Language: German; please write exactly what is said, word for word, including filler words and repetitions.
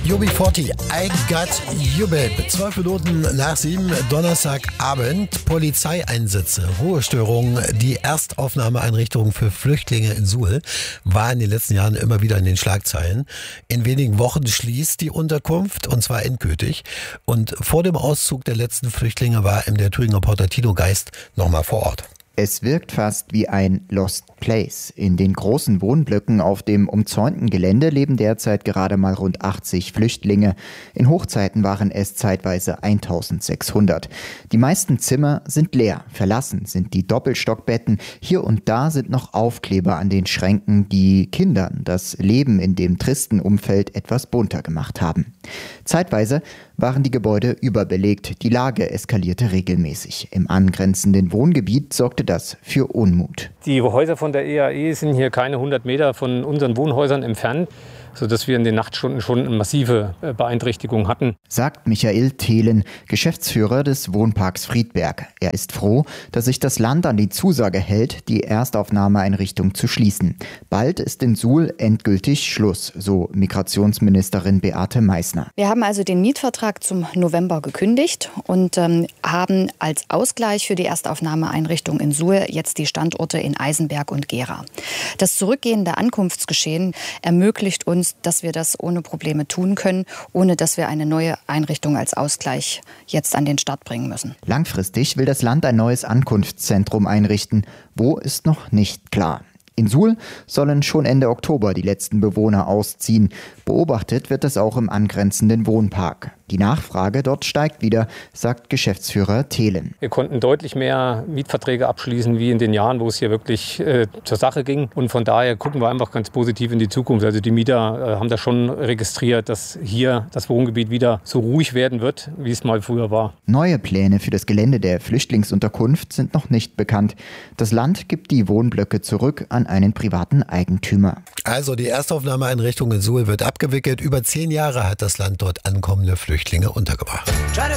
U B vierzig, I Got You Babe. Zwölf Minuten nach sieben, Donnerstagabend. Polizeieinsätze, Ruhestörungen. Die Erstaufnahmeeinrichtung für Flüchtlinge in Suhl war in den letzten Jahren immer wieder in den Schlagzeilen. In wenigen Wochen schließt die Unterkunft, und zwar endgültig. Und vor dem Auszug der letzten Flüchtlinge war der Thüringer Reporter Tino Geist nochmal vor Ort. Es wirkt fast wie ein Lost Place. In den großen Wohnblöcken auf dem umzäunten Gelände leben derzeit gerade mal rund achtzig Flüchtlinge. In Hochzeiten waren es zeitweise eintausendsechshundert. Die meisten Zimmer sind leer. Verlassen sind die Doppelstockbetten. Hier und da sind noch Aufkleber an den Schränken, die Kindern das Leben in dem tristen Umfeld etwas bunter gemacht haben. Zeitweise waren die Gebäude überbelegt. Die Lage eskalierte regelmäßig. Im angrenzenden Wohngebiet sorgte das für Unmut. Die Häuser von der E A E sind hier keine hundert Meter von unseren Wohnhäusern entfernt, sodass wir in den Nachtstunden schon eine massive Beeinträchtigung hatten. Sagt Michael Thelen, Geschäftsführer des Wohnparks Friedberg. Er ist froh, dass sich das Land an die Zusage hält, die Erstaufnahmeeinrichtung zu schließen. Bald ist in Suhl endgültig Schluss, so Migrationsministerin Beate Meißner. Wir haben also den Mietvertrag zum November gekündigt und ähm, haben als Ausgleich für die Erstaufnahmeeinrichtung in Suhl jetzt die Standorte in Eisenberg und Gera. Das zurückgehende Ankunftsgeschehen ermöglicht uns, dass wir das ohne Probleme tun können, ohne dass wir eine neue Einrichtung als Ausgleich jetzt an den Start bringen müssen. Langfristig will das Land ein neues Ankunftszentrum einrichten. Wo ist noch nicht klar. In Suhl sollen schon Ende Oktober die letzten Bewohner ausziehen. Beobachtet wird es auch im angrenzenden Wohnpark. Die Nachfrage dort steigt wieder, sagt Geschäftsführer Thelen. Wir konnten deutlich mehr Mietverträge abschließen, wie in den Jahren, wo es hier wirklich äh, zur Sache ging. Und von daher gucken wir einfach ganz positiv in die Zukunft. Also die Mieter äh, haben das schon registriert, dass hier das Wohngebiet wieder so ruhig werden wird, wie es mal früher war. Neue Pläne für das Gelände der Flüchtlingsunterkunft sind noch nicht bekannt. Das Land gibt die Wohnblöcke zurück an einen privaten Eigentümer. Also die Erstaufnahmeeinrichtung in Suhl wird abgewickelt. Über zehn Jahre hat das Land dort ankommende Flüchtlinge untergebracht.